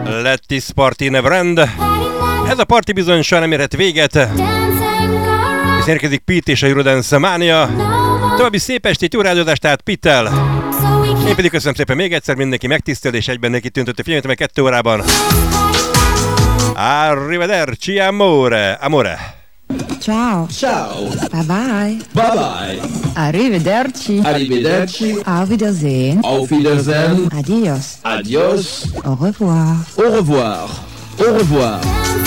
Let this party never end. Ez a parti bizony soha nem érhet véget. Hiszen érkezik Pete és a Eurodance Mania. További szép estét, jó rádiózást, tehát Pittel. Én pedig köszönöm szépen még egyszer, mindenki megtisztel és egyben neki tűntött a figyelmet, 2 órában. Arrivederci, amore. Amore. Ciao. Ciao. Bye bye. Bye bye. Arrivederci. Arrivederci. Auf Wiedersehen. Auf Wiedersehen. Adios. Adios. Au revoir. Au revoir. Au revoir.